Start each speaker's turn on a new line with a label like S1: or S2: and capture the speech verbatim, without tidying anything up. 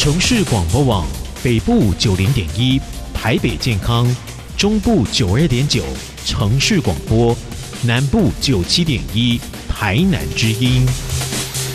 S1: 城市广播网北部九零点一，台北健康，中部九二点九，城市广播，南部九七点一，台南之音。